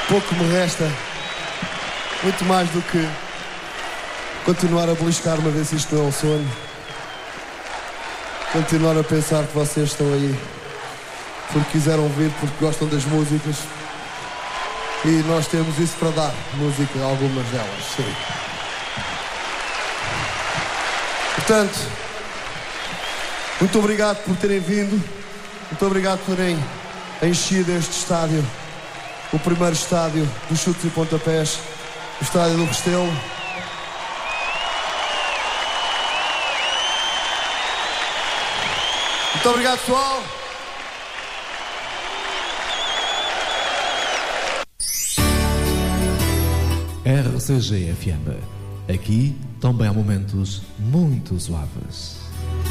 Pouco me resta, muito mais do que continuar a beliscar-me a ver se isto não é um sonho. Continuar a pensar que vocês estão aí porque quiseram vir, porque gostam das músicas. E nós temos isso para dar, música, algumas delas, sim. Portanto, muito obrigado por terem vindo, muito obrigado por terem enchido este estádio, o primeiro estádio dos chutes e pontapés, o estádio do Restelo. Muito obrigado, pessoal. RCG FM. Aqui também há momentos muito suaves.